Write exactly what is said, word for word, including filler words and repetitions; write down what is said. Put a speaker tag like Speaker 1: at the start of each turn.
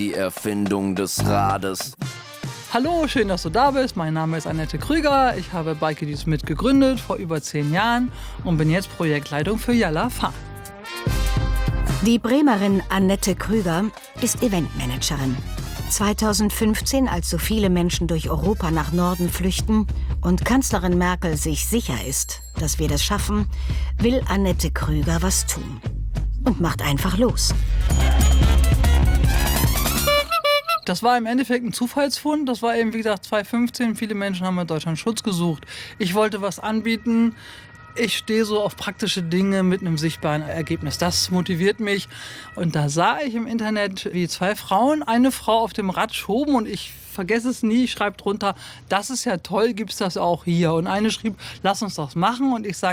Speaker 1: Die Erfindung des Rades.
Speaker 2: Hallo, schön, dass du da bist. Mein Name ist Annette Krüger. Ich habe Bikeadies mitgegründet vor über zehn Jahren und bin jetzt Projektleitung für Yalla Fahren.
Speaker 3: Die Bremerin Annette Krüger ist Eventmanagerin. zweitausendfünfzehn, als so viele Menschen durch Europa nach Norden flüchten und Kanzlerin Merkel sich sicher ist, dass wir das schaffen, will Annette Krüger was tun. Und macht einfach los.
Speaker 2: Das war im Endeffekt ein Zufallsfund. Das war eben, wie gesagt, zweitausendfünfzehn. Viele Menschen haben in Deutschland Schutz gesucht. Ich wollte was anbieten. Ich stehe so auf praktische Dinge mit einem sichtbaren Ergebnis. Das motiviert mich. Und da sah ich im Internet, wie zwei Frauen eine Frau auf dem Rad schoben. Und ich vergesse es nie, ich schreibe drunter, das ist ja toll, gibt's das auch hier? Und eine schrieb, lass uns das machen. Und ich sage,